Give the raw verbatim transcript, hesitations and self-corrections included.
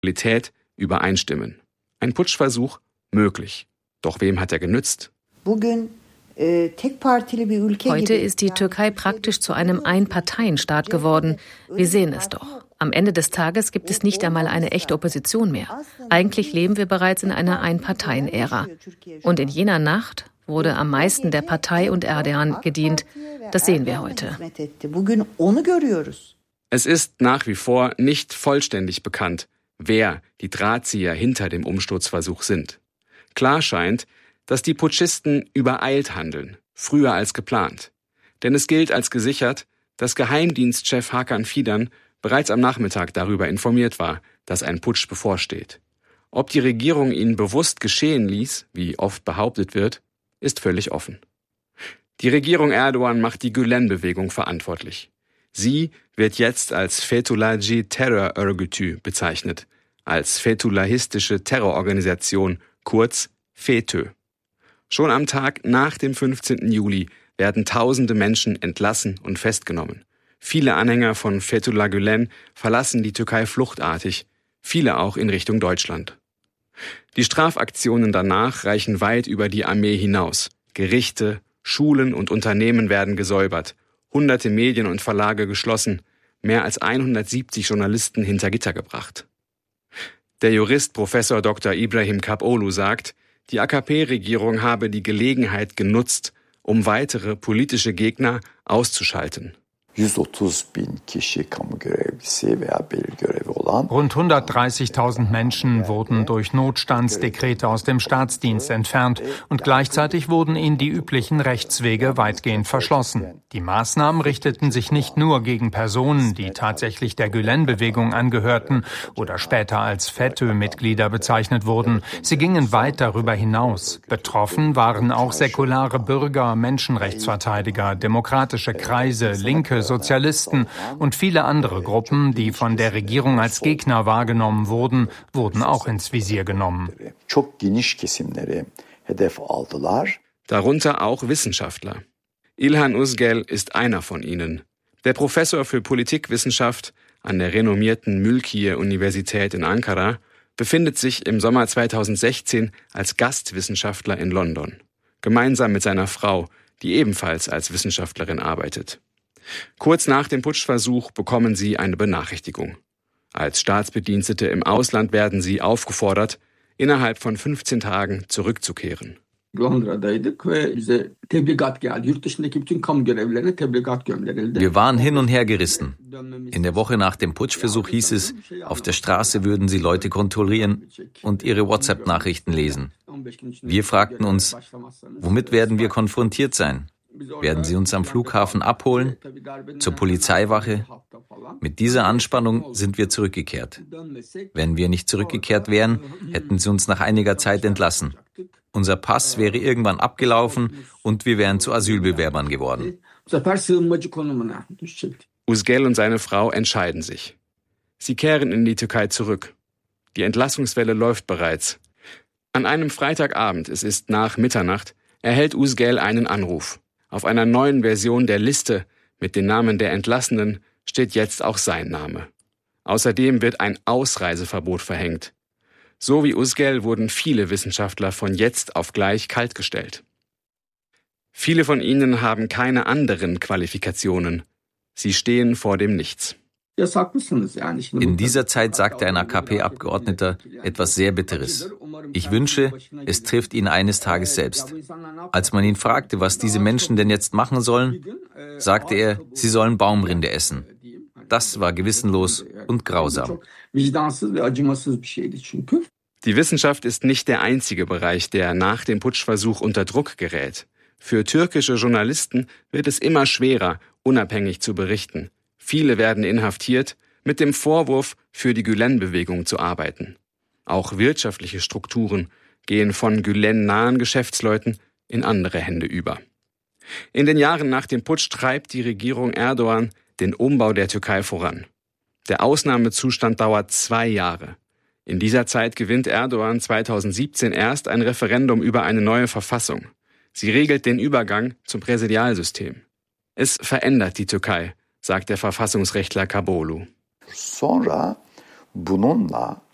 Realität übereinstimmen. Ein Putschversuch möglich. Doch wem hat er genützt? Heute ist die Türkei praktisch zu einem Einparteienstaat geworden. Wir sehen es doch. Am Ende des Tages gibt es nicht einmal eine echte Opposition mehr. Eigentlich leben wir bereits in einer Einparteien-Ära. Und in jener Nacht wurde am meisten der Partei und Erdoğan gedient. Das sehen wir heute. Es ist nach wie vor nicht vollständig bekannt, wer die Drahtzieher hinter dem Umsturzversuch sind. Klar scheint, dass die Putschisten übereilt handeln, früher als geplant. Denn es gilt als gesichert, dass Geheimdienstchef Hakan Fidan bereits am Nachmittag darüber informiert war, dass ein Putsch bevorsteht. Ob die Regierung ihn bewusst geschehen ließ, wie oft behauptet wird, ist völlig offen. Die Regierung Erdoğan macht die Gülen-Bewegung verantwortlich. Sie wird jetzt als Fethullahçı Terör Örgütü bezeichnet, als fethullahistische Terrororganisation, kurz FETÖ. Schon am Tag nach dem fünfzehnten Juli werden tausende Menschen entlassen und festgenommen. Viele Anhänger von Fethullah Gülen verlassen die Türkei fluchtartig, viele auch in Richtung Deutschland. Die Strafaktionen danach reichen weit über die Armee hinaus. Gerichte, Schulen und Unternehmen werden gesäubert, hunderte Medien und Verlage geschlossen, mehr als hundertsiebzig Journalisten hinter Gitter gebracht. Der Jurist Professor Doktor Ibrahim Kapoğlu sagt, die A K P-Regierung habe die Gelegenheit genutzt, um weitere politische Gegner auszuschalten. Rund hundertdreißigtausend Menschen wurden durch Notstandsdekrete aus dem Staatsdienst entfernt und gleichzeitig wurden ihnen die üblichen Rechtswege weitgehend verschlossen. Die Maßnahmen richteten sich nicht nur gegen Personen, die tatsächlich der Gülen-Bewegung angehörten oder später als FETÖ-Mitglieder bezeichnet wurden. Sie gingen weit darüber hinaus. Betroffen waren auch säkulare Bürger, Menschenrechtsverteidiger, demokratische Kreise, Linke, Sozialisten und viele andere Gruppen, die von der Regierung als Gegner wahrgenommen wurden, wurden auch ins Visier genommen. Darunter auch Wissenschaftler. İlhan Özgel ist einer von ihnen. Der Professor für Politikwissenschaft an der renommierten Mülkiye-Universität in Ankara befindet sich im Sommer zweitausendsechzehn als Gastwissenschaftler in London, gemeinsam mit seiner Frau, die ebenfalls als Wissenschaftlerin arbeitet. Kurz nach dem Putschversuch bekommen sie eine Benachrichtigung. Als Staatsbedienstete im Ausland werden sie aufgefordert, innerhalb von fünfzehn Tagen zurückzukehren. Wir waren hin und her gerissen. In der Woche nach dem Putschversuch hieß es, auf der Straße würden sie Leute kontrollieren und ihre WhatsApp-Nachrichten lesen. Wir fragten uns, womit werden wir konfrontiert sein? Werden sie uns am Flughafen abholen? Zur Polizeiwache? Mit dieser Anspannung sind wir zurückgekehrt. Wenn wir nicht zurückgekehrt wären, hätten sie uns nach einiger Zeit entlassen. Unser Pass wäre irgendwann abgelaufen und wir wären zu Asylbewerbern geworden. Özgel und seine Frau entscheiden sich. Sie kehren in die Türkei zurück. Die Entlassungswelle läuft bereits. An einem Freitagabend, es ist nach Mitternacht, erhält Özgel einen Anruf. Auf einer neuen Version der Liste mit den Namen der Entlassenen steht jetzt auch sein Name. Außerdem wird ein Ausreiseverbot verhängt. So wie Özgel wurden viele Wissenschaftler von jetzt auf gleich kaltgestellt. Viele von ihnen haben keine anderen Qualifikationen. Sie stehen vor dem Nichts. In dieser Zeit sagte ein A K P-Abgeordneter etwas sehr Bitteres. Ich wünsche, es trifft ihn eines Tages selbst. Als man ihn fragte, was diese Menschen denn jetzt machen sollen, sagte er, sie sollen Baumrinde essen. Das war gewissenlos und grausam. Die Wissenschaft ist nicht der einzige Bereich, der nach dem Putschversuch unter Druck gerät. Für türkische Journalisten wird es immer schwerer, unabhängig zu berichten. Viele werden inhaftiert, mit dem Vorwurf, für die Gülen-Bewegung zu arbeiten. Auch wirtschaftliche Strukturen gehen von Gülen-nahen Geschäftsleuten in andere Hände über. In den Jahren nach dem Putsch treibt die Regierung Erdoğan den Umbau der Türkei voran. Der Ausnahmezustand dauert zwei Jahre. In dieser Zeit gewinnt Erdoğan zweitausendsiebzehn erst ein Referendum über eine neue Verfassung. Sie regelt den Übergang zum Präsidialsystem. Es verändert die Türkei, sagt der Verfassungsrechtler Kapoğlu.